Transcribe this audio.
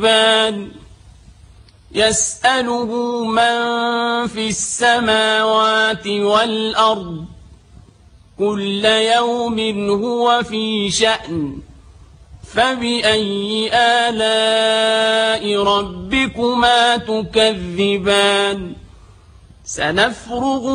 يسأله من في السماوات والأرض كل يوم هو في شأن فبأي آلاء ربكما تكذبان سنفرغ